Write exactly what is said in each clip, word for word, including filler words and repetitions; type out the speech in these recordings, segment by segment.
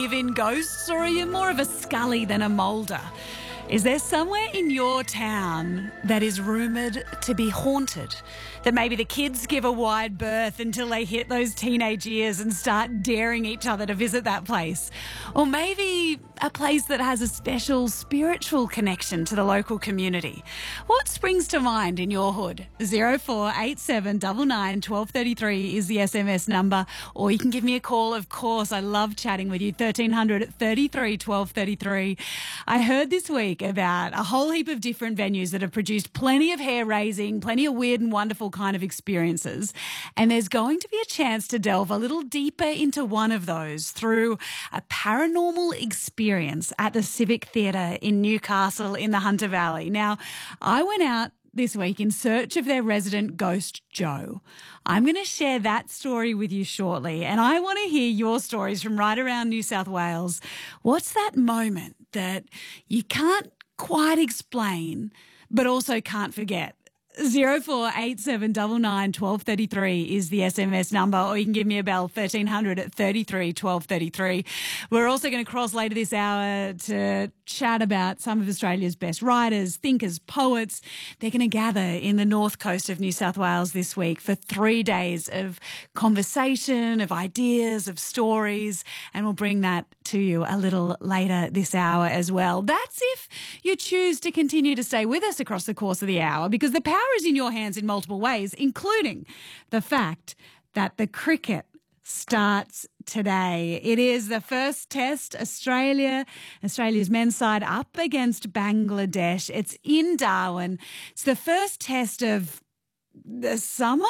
believe in ghosts, or are you more of a Scully than a Mulder? Is there somewhere in your town that is rumoured to be haunted? That maybe the kids give a wide berth until they hit those teenage years and start daring each other to visit that place? Or maybe a place that has a special spiritual connection to the local community? What springs to mind in your hood? zero four eight seven nine nine one two three three is the S M S number, or you can give me a call, of course. I love chatting with you, thirteen hundred thirty-three twelve thirty-three. I heard this week about a whole heap of different venues that have produced plenty of hair-raising, plenty of weird and wonderful kind of experiences, and there's going to be a chance to delve a little deeper into one of those through a paranormal experience at the Civic Theatre in Newcastle in the Hunter Valley. Now, I went out this week in search of their resident ghost, Joe. I'm going to share that story with you shortly, and I want to hear your stories from right around New South Wales. What's that moment that you can't quite explain but also can't forget? zero four eight seven nine nine one two three three is the S M S number, or you can give me a bell, thirteen hundred thirty-three twelve thirty-three. We're also going to cross later this hour to chat about some of Australia's best writers, thinkers, poets. They're going to gather in the north coast of New South Wales this week for three days of conversation, of ideas, of stories, and we'll bring that to you a little later this hour as well. That's if you choose to continue to stay with us across the course of the hour, because the power is in your hands in multiple ways, including the fact that the cricket starts today. It is the first test, Australia, Australia's men's side up against Bangladesh. It's in Darwin. It's the first test of the summer.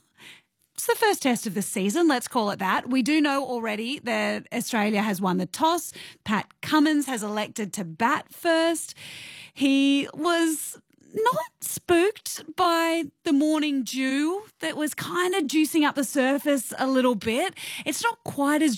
It's the first test of the season, let's call it that. We do know already that Australia has won the toss. Pat Cummins has elected to bat first. He was not spooked by the morning dew that was kind of juicing up the surface a little bit. It's not quite as